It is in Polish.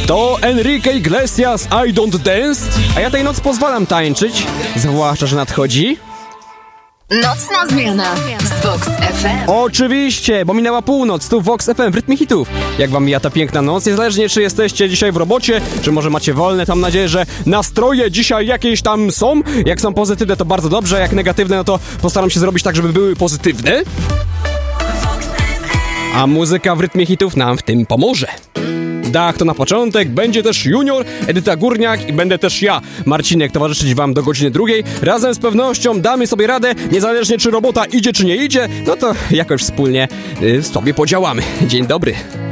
To Enrique Iglesias, I Don't Dance, a ja tej nocy pozwalam tańczyć, zwłaszcza, że nadchodzi... Nocna zmiana z Vox FM. Oczywiście, bo minęła północ, tu Vox FM w rytmie hitów. Jak wam mija ta piękna noc, niezależnie czy jesteście dzisiaj w robocie, czy może macie wolne, tam nadzieję, że nastroje dzisiaj jakieś tam są. Jak są pozytywne, to bardzo dobrze, jak negatywne, no to postaram się zrobić tak, żeby były pozytywne. A muzyka w rytmie hitów nam w tym pomoże. Dach to na początek, będzie też Junior, Edyta Górniak i będę też ja, Marcinek, towarzyszyć wam do godziny 2. Razem z pewnością damy sobie radę, niezależnie czy robota idzie czy nie idzie, no to jakoś wspólnie sobie podziałamy. Dzień dobry.